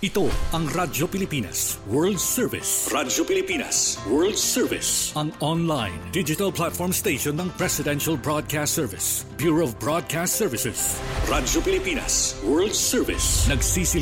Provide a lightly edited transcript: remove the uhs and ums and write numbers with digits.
Ito ang Radyo Pilipinas World Service. Radyo Pilipinas World Service. Ang online digital platform station ng Presidential Broadcast Service, Bureau of Broadcast Services. Radyo Pilipinas World Service.